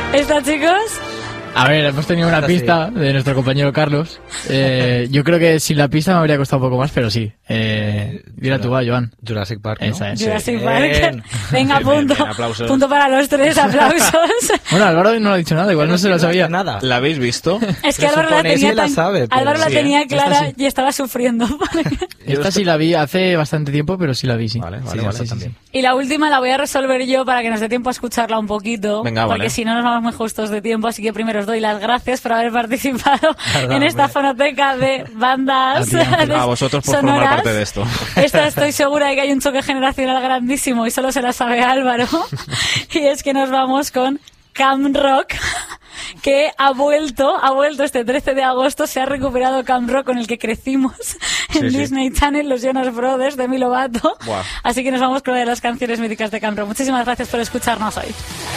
¿Está, chicos? A ver, hemos tenido una pista de nuestro compañero Carlos. Yo creo que sin la pista me habría costado un poco más, pero sí. Mira tú, va, Joan. Jurassic Park, ¿no? Esa es. Jurassic Park. Venga, Bien, punto. bien, aplausos. Punto para los tres, aplausos. Bueno, Álvaro no lo ha dicho nada, igual no se lo sabía. Nada. ¿La habéis visto? Es que Álvaro la tenía, la sabe, pero Álvaro la sí, tenía clara sí. y estaba sufriendo. Esta sí la vi hace bastante tiempo, pero sí la vi, sí. Vale, Sí, vale, sí, sí, también. sí. Y la última la voy a resolver yo para que nos dé tiempo a escucharla un poquito. Venga, porque vale. si no nos vamos muy justos de tiempo. Así que primero os doy las gracias por haber participado en esta fonoteca de bandas A vosotros por formar sonoras. parte de esto. Esta estoy segura de que hay un choque generacional grandísimo y solo se la sabe Álvaro. Y es que nos vamos con Camp Rock, que ha vuelto este 13 de agosto, se ha recuperado Camp Rock con el que crecimos en Sí. Disney Channel, los Jonas Brothers de Demi Lovato. Buah. Así que nos vamos con una de las canciones míticas de Camp Rock. Muchísimas gracias por escucharnos hoy.